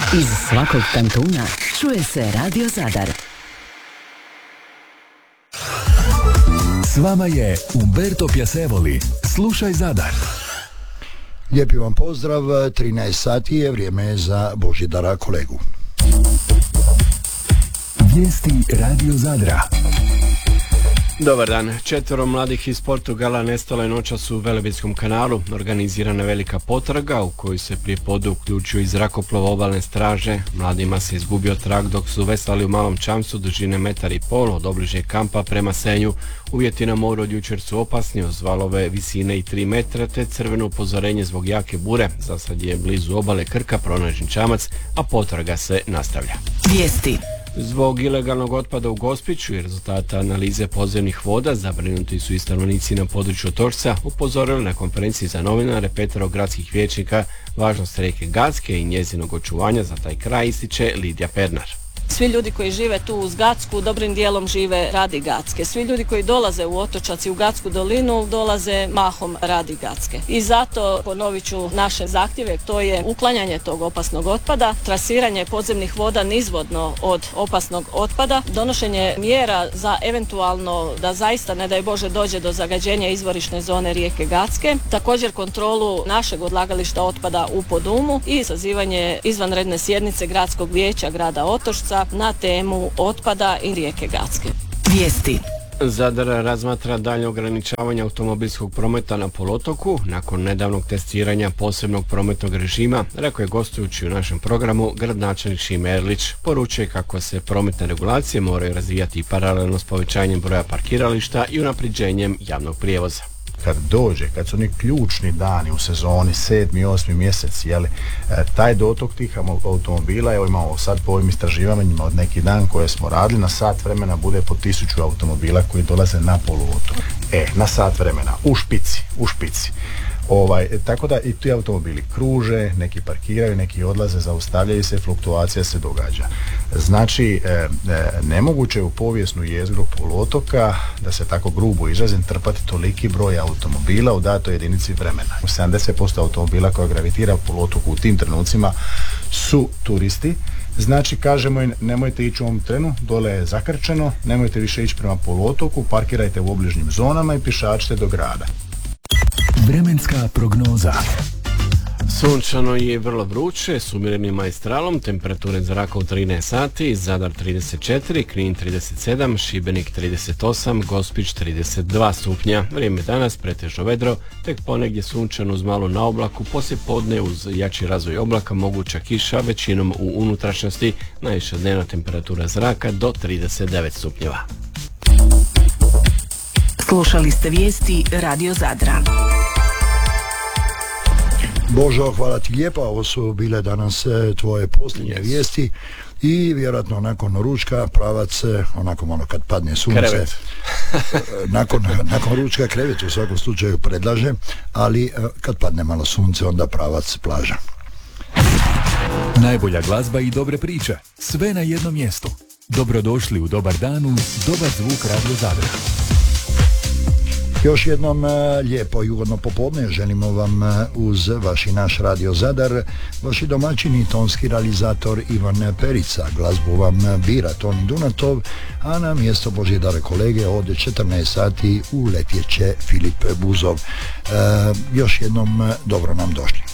Iz svakog kantuna čuje se Radio Zadar. S vama je Umberto Piacevoli. Slušaj Zadar. Lijepi vam pozdrav, 13 sati je vrijeme za Božidara kolegu. Vijesti Radio Zadra. Dobar dan. 4 mladih iz Portugala nestalo je noćas u Velebitskom kanalu. Organizirana velika potraga u kojoj se prije podne uključio i zrakoplov obalne straže. Mladima se izgubio trag dok su veslali u malom čamcu dužine 1,5 m od obližnjeg kampa prema Senju. Uvjeti na moru od jučer su opasni, uz valove visine i 3 metra te crveno upozorenje zbog jake bure. Za sad je blizu obale Krka pronađen čamac, a potraga se nastavlja. Vijesti. Zbog ilegalnog otpada u Gospiću i rezultata analize podzemnih voda zabrinuti su i stanovnici na području Otočca upozorili na konferenciji za novinare Petrov gradskih vijećnika važnost rijeke Gacke i njezinog očuvanja za taj kraj, ističe Lidija Pernar. Svi ljudi koji žive tu uz Gacku dobrim dijelom žive radi Gacke. Svi ljudi koji dolaze u Otočac i u Gacku dolinu dolaze mahom radi Gacke. I zato ponovit ću naše zahtjeve, to je uklanjanje tog opasnog otpada, trasiranje podzemnih voda nizvodno od opasnog otpada, donošenje mjera za eventualno da zaista ne daj Bože dođe do zagađenja izvorišne zone rijeke Gacke, također kontrolu našeg odlagališta otpada u Podumu i sazivanje izvanredne sjednice Gradskog vijeća grada Otočca na temu otpada i rijeke Gacke. Vijesti. Zadar razmatra daljnje ograničavanje automobilskog prometa na poluotoku nakon nedavnog testiranja posebnog prometnog režima, rekao je gostujući u našem programu gradonačelnik Šime Erlić. Poručuje kako se prometne regulacije moraju razvijati paralelno s povećanjem broja parkirališta i unapređenjem javnog prijevoza. Kad su oni ključni dani u sezoni, 7. 8. mjesec, taj dotok tih automobila, evo imamo sad po ovim istraživanjima od neki dan koje smo radili, na sat vremena bude po 1000 automobila koji dolaze na poluotok. Na sat vremena, u špici. Tako da i ti automobili kruže, neki parkiraju, neki odlaze, zaustavljaju se, fluktuacija se događa. Znači, nemoguće je u povijesnu jezgru poluotoka, da se tako grubo izrazim, trpati toliki broj automobila u datoj jedinici vremena. 70% automobila koja gravitira u poluotoku u tim trenucima su turisti. Znači, kažemo im, nemojte ići u ovom trenu, dole je zakrčeno, nemojte više ići prema poluotoku, parkirajte u obližnjim zonama i pješačite do grada. Vremenska prognoza. Sunčano je vrlo vruće, s umjerenim maestralom, temperature zraka u 13 sati, Zadar 34, Knin 37, Šibenik 38, Gospić 32 stupnja. Vrijeme danas pretežno vedro, tek ponegdje sunčano uz malo na oblaku, poslije podne uz jači razvoj oblaka moguća kiša, većinom u unutrašnjosti, najviša dnevna temperatura zraka do 39 stupnjeva. Slušali ste vijesti Radio Zadra. Božo, hvala ti lijepa, ovo su bile danas tvoje posljednje vijesti i vjerojatno nakon ručka pravac, onako malo kad padne sunce, krevet. nakon ručka krevet u svakom slučaju predlažem, ali kad padne malo sunce onda pravac plaža. Najbolja glazba i dobre priče, sve na jednom mjestu. Dobrodošli u Dobar dan uz dobar zvuk Radio Zadra. Još jednom lijepo i ugodno popodne želimo vam uz vaš i naš Radio Zadar, vaši domaćini, tonski realizator Ivan Perica, glazbu vam bira Toni Dunatov, a na mjesto Božidara kolege od 14 sati uletjet će Filip Buzov. Još jednom dobro nam došli.